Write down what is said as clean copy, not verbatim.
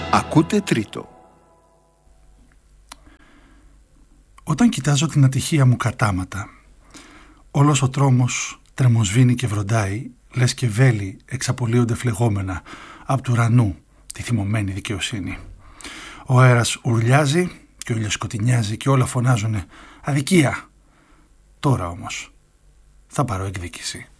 Ακούτε τρίτο. Όταν κοιτάζω την ατυχία μου κατάματα, όλος ο τρόμος τρεμοσβήνει και βροντάει, λες και βέλη εξαπολύονται φλεγόμενα απ' του ουρανού τη θυμωμένη δικαιοσύνη. Ο αέρας ουρλιάζει και ο ήλιος σκοτεινιάζει και όλα φωνάζουνε «Αδικία!» Τώρα όμως θα πάρω εκδίκηση.